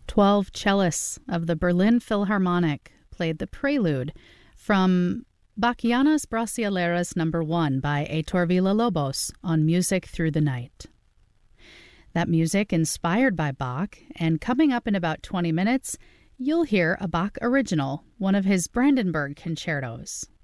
12 cellists of the Berlin Philharmonic played the prelude from Bachianas Brasileiras No. 1 by Heitor Villa-Lobos on Music Through the Night. That music inspired by Bach, and coming up in about 20 minutes, you'll hear a Bach original, one of his Brandenburg concertos.